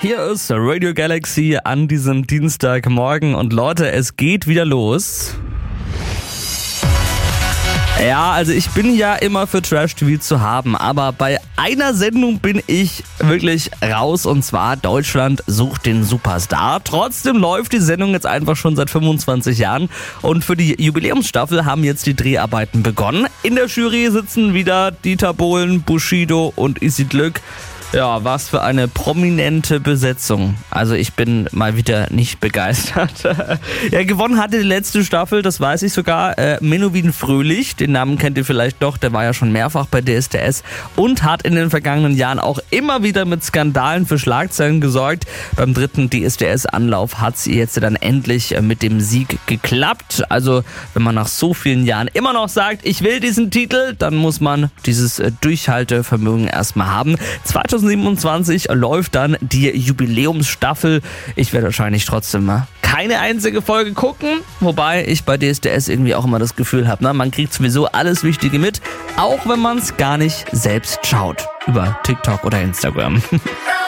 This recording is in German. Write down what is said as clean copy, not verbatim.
Hier ist Radio Galaxy an diesem Dienstagmorgen und Leute, es geht wieder los. Ja, also ich bin ja immer für Trash-TV zu haben, aber bei einer Sendung bin ich wirklich raus und zwar Deutschland sucht den Superstar. Trotzdem läuft die Sendung jetzt einfach schon seit 25 Jahren und für die Jubiläumsstaffel haben jetzt die Dreharbeiten begonnen. In der Jury sitzen wieder Dieter Bohlen, Bushido und Isi Glück. Ja, was für eine prominente Besetzung. Also ich bin mal wieder nicht begeistert. Ja, gewonnen hatte die letzte Staffel, das weiß ich sogar, Menowin Fröhlich. Den Namen kennt ihr vielleicht doch, der war ja schon mehrfach bei DSDS und hat in den vergangenen Jahren auch immer wieder mit Skandalen für Schlagzeilen gesorgt. Beim dritten DSDS-Anlauf hat sie jetzt dann endlich mit dem Sieg geklappt. Also wenn man nach so vielen Jahren immer noch sagt, ich will diesen Titel, dann muss man dieses Durchhaltevermögen erstmal haben. 2027 läuft dann die Jubiläumsstaffel. Ich werde wahrscheinlich trotzdem keine einzige Folge gucken, wobei ich bei DSDS irgendwie auch immer das Gefühl habe, man kriegt sowieso alles Wichtige mit, auch wenn man es gar nicht selbst schaut, über TikTok oder Instagram.